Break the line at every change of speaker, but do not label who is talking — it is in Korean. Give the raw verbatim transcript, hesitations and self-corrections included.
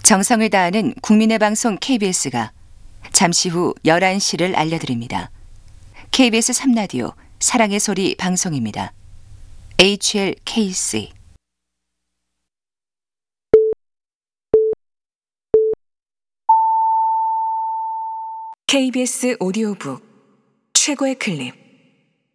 정성을 다하는 국민의 방송 케이비에스가 잠시 후 열한 시를 알려드립니다. 케이비에스 삼 라디오 사랑의 소리 방송입니다. 에이치엘케이씨
케이비에스 오디오북 최고의 클립.